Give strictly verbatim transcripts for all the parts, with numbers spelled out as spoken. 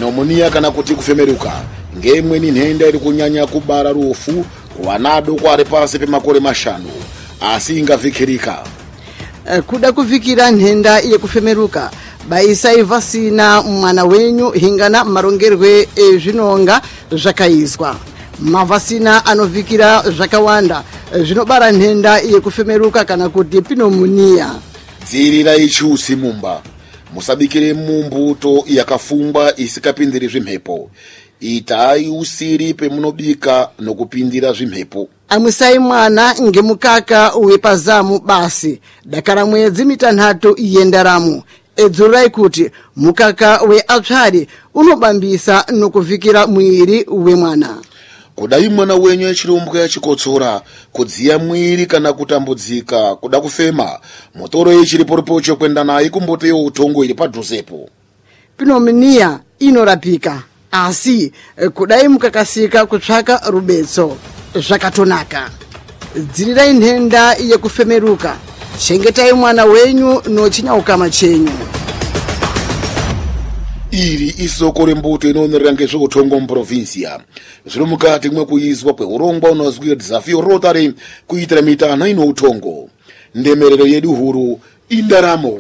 pneumonia kana kuti kufemeruka ngemwe ni nhenda iri kunyanya kubara rufu wanado kwari pasi pemakore mashanu asi ingavikirika. Kuda kuvikira nhenda iye kufemeruka baisa ivasina mwana wenyu hingana marongerwe ezvinonga zvakaizwa. Mavasina anovikira zvakawanda zvinobara nhenda iye kufemeruka kana kuti pneumonia. Dzirira ichusi mumba. Musabikire mumbuto yakafumba isikapindire zvimhepo. Itai usiri pemunobika nokupindira zvimhepo. Amwisai mwana ngemukaka wepazamu basi dakara mwedzi mitanhatu yendaramo. Edzurai kuti mukaka we apsari unobambisa nokuvikira mwiri we mwana. Kudai mwana wenyu echirumbwa yachikotsora kudziya mwiri kana kutambudzika kuda kufema motoro ichiriporipocho kwenda naye kumboto yeutongo iri padhuzepo. Pneumonia inorapika asi kudai mukakasika kutsvaka rubetso zvakatonaka. Dzirirai nhenda yekufemeruka. Chengetai mwana wenyu nochinyauka chenyu. Iri isoko rembuto inoonera ngezveutongo muprovinsia. Zviri mukati mwekuizwa kweurongwa unozwi Desafio Rotary kuitira mitana ino utongo. Ndemerero yedu huru indaramo.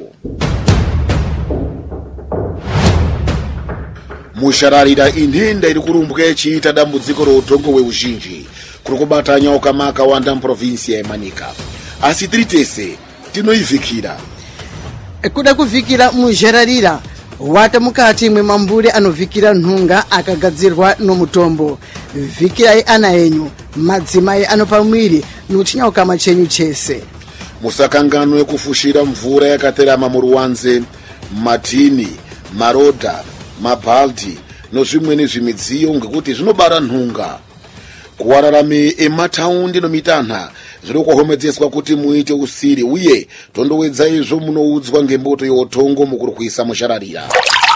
Mushararira inhenda iri kurumbwa ichiita dambudziko routongo weuzhinji kuri kubata nyauka makawanda muprovinsia yemanika. Asi tiri tese tinoivikira. Kuda kuvikira mushararira wata mukati mwemambure anovikira nhunga akagadzirwa nomutombo. Vikirai ana enyu madzimai anopamwiri nochinyauka chenyu chese. Musakangano yekufushira mvura yakaterama muruwanze, matini, marodha, mabhaldi nozvimweni zvimidziyo ngekuti zvinobara nhunga. Kuwararame emataundi nomitanha zviri kuhomedzeswa kuti muite usiri uye tondowedza izvo munoudzwa ngembuto youtongo mukurwisa mushararira.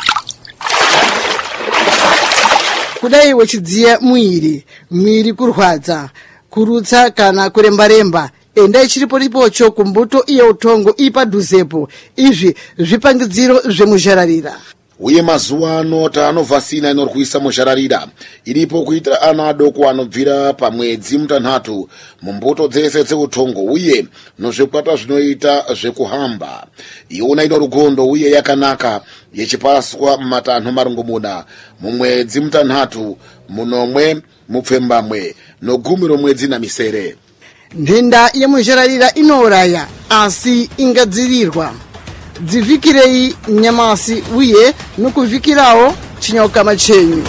Kudai wechidziya mwiri, mwiri kurwadza, kurutsa kana kuremba-remba, enda chiripo ripocho kumbuto iye utongo ipadhuzepo. Izvi zvipangidziro zvemushararira. Uye mazuwa ano tanovhasina inorwisa mushararira iripo kuitira ana adoko anobvira pamwedzi mutanhatu mumbuto dzese dzeutongo uye nozvikwata zvinoita zvekuhamba. Iona ino rugondo uye yakanaka yechipaswa mumatanho marongomuna mumwedzi mutanhatu munomwe mupfembamwe nogumi romwedzi namisere. Nhenda yemushararira inouraya asi ingadzivirirwa. Dzivikirei nyamasi uye nokuvikirawo chinyauka chenyu.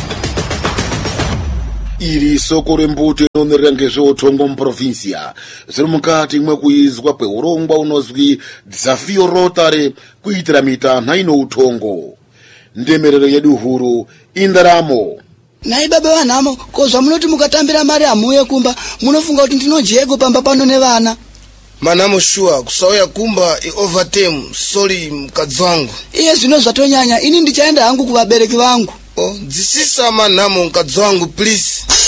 Iri soko rembuto inoonera ngezveutongo muprovinsia zviri mukati mwekuizwa kweurongwa unozwi Desafio Rotary kuitira mitanha ino utongo. Ndemerero yedu huru indaramo. Nai baba vanhamo kozva munoti mukatambira mari hamuye kumba munofunga kuti ndinojego pamba pano nevana. Manamo shua kusauya kumba i overtime sorry mukadzi wangu. Iye zvino zvatonyanya ini ndichaenda hangu kuvabereki vangu. Oh, dzisisa manamo mukadzi wangu please.